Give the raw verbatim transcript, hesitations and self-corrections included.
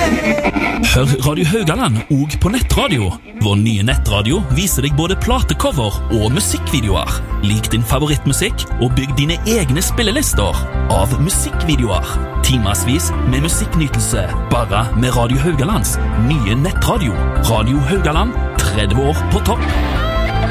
Hør Radio Haugaland og på nettradio. Vår nye nettradio viser deg både platecover og musikkvideoer. Lik din favorittmusikk og bygg dine egne spillelister av musikkvideoer. Timasvis med musikknytelse, bare med Radio Haugalands nye nettradio. Radio Haugaland, tretti år på topp.